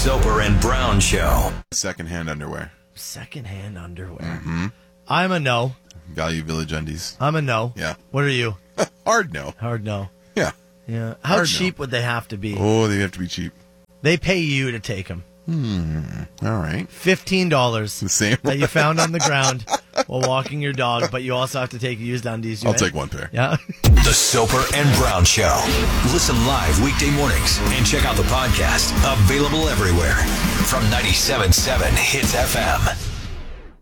Soper and Brown Show. Secondhand underwear. Secondhand underwear. I'm a no. Value Village Undies. I'm a no. Yeah. What are you? Hard no. Hard no. Yeah. Yeah. How Hard cheap no. would they have to be? Oh, they have to be cheap. They pay you to take them. All right. $15 The same that you found on the ground while walking your dog, but you also have to take used undies. I'll take one pair. Yeah. The Soper and Brown Show. Listen live weekday mornings and check out the podcast. Available everywhere from 97.7 Hits FM.